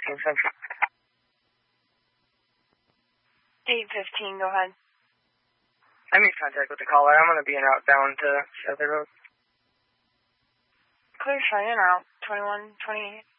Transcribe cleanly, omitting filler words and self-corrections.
Central. 815, go ahead. I made contact with the caller. I'm going to be en route down to Southern Road. Clear showing en route, 2128.